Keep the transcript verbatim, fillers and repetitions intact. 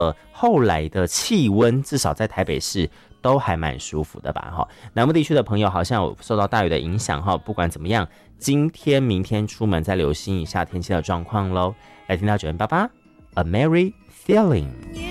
呃，后来的气温至少在台北市都还蛮舒服的吧哈。南部地区的朋友好像有受到大雨的影响哈，不管怎么样，今天明天出门再留心一下天气的状况咯。来听到九零八八 A Merry Feeling。